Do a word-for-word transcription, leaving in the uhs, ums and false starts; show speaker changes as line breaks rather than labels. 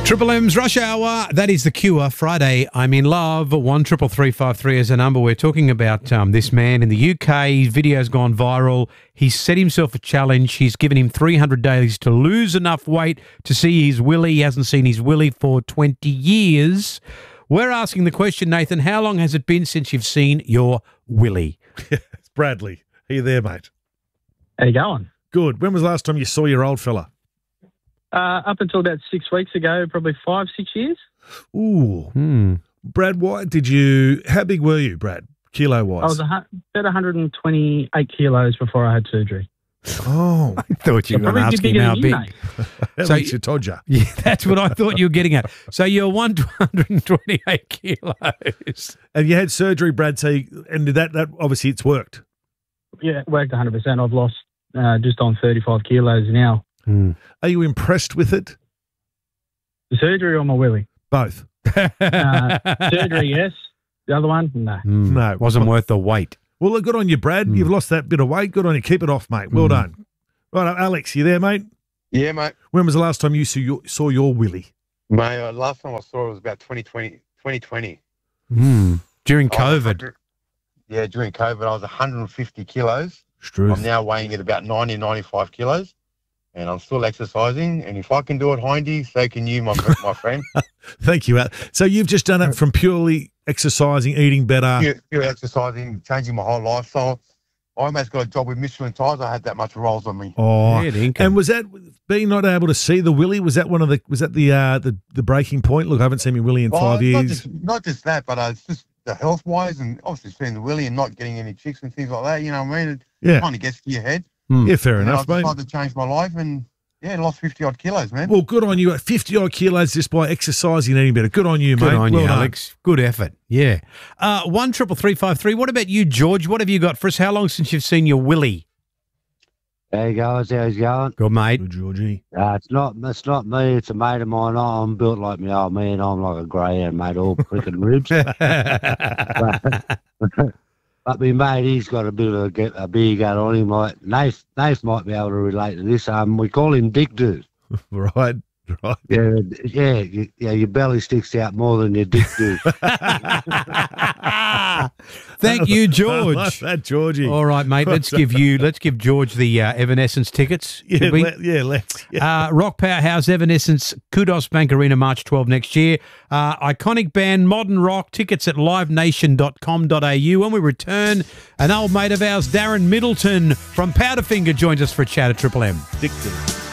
Triple M's Rush Hour. That is The Cure. Friday, I'm in love. One triple three five three is a number. We're talking about um, this man in the U K. His video's gone viral. He's set himself a challenge. He's given him three hundred days to lose enough weight to see his willy. He hasn't seen his willy for twenty years. We're asking the question, Nathan, how long has it been since you've seen your willy?
It's Bradley. Are you there, mate?
How you going?
Good. When was the last time you saw your old fella?
Uh, up until about six weeks ago, probably five, six years.
Ooh.
Hmm.
Brad, why did you, how big were you, Brad, kilo-wise?
I was a, hu- about one hundred twenty-eight kilos before I had surgery.
Oh.
I thought you were
Probably
going to ask him
bigger
how
than
big.
you, mate.
That
So
makes
you-
you Todger.
Yeah, that's what I thought you were getting at. So you're one hundred twenty-eight kilos.
And you had surgery, Brad, so you, and did that, that, obviously it's worked.
Yeah, it worked one hundred percent. I've lost uh, just on thirty-five kilos now.
Hmm.
Are you impressed with it?
The surgery or my willy?
Both.
Uh, surgery, yes. The other one, no.
Hmm.
No.
Wasn't worth the wait.
Well, look, good on you, Brad.
Mm.
You've lost that bit of weight. Good on you. Keep it off, mate. Well
Mm.
done. Right, Alex, you there, mate?
Yeah, mate.
When was the last time you saw your, saw your willy?
Mate, uh, last time I saw it was about twenty twenty. twenty twenty.
Hmm. During
I was
COVID.
100 Yeah, during COVID, I was one hundred fifty kilos.
Struth.
I'm now weighing at about ninety, ninety-five kilos, and I'm still exercising. And if I can do it, Hindy, so can you, my my friend.
Thank you, Al. So you've just done it from purely exercising, eating better.
Pure, pure exercising, changing my whole lifestyle. I almost got a job with Michelin Tires. I had that much rolls on me.
Oh,
Yeah, the income.
and was that being not able to see the willy? Was that one of the was that the uh, the the breaking point? Look, I haven't seen my willy in
Well,
five
Not
years.
just, not just that, but uh, it's just the health wise, and obviously seeing the willy and not getting any chicks and things like that. You know what I mean? It
Yeah,
kind of gets to your head.
yeah, fair
And
enough,
I
mate.
decided to change my life, and yeah, lost fifty odd kilos, man.
Well, good on you. At fifty odd kilos just by exercising and eating better. Good on you,
Good
mate.
on
well
you,
done.
Alex. Good effort. Yeah. Uh, one triple three five three. What about you, George? What have you got for us? How long since you've seen your willy?
There you go. How's it going?
Good, mate.
Good, Georgie.
Uh, it's not it's not me. It's a mate of mine. I'm built like my old man. I'm like a greyhound, mate, all freaking ribs. but, but my mate, he's got a bit of a, get- a beer gut on him. Like Nath, Nath might be able to relate to this. Um, we call him Dick Dude.
Right, right.
Yeah, yeah, you, yeah. Your belly sticks out more than your dick do.
Thank you,
I like
George.
that, Georgie.
All right, mate. Let's give you. Let's give George the uh, Evanescence tickets.
yeah,
should we?
let, yeah, let's. Yeah.
Uh, Rock Powerhouse, Evanescence, Kudos Bank Arena, March twelfth next year. Uh, iconic band, Modern Rock, tickets at live nation dot com dot a u. When we return, an old mate of ours, Darren Middleton from Powderfinger, joins us for a chat at Triple M.
Dick Dude.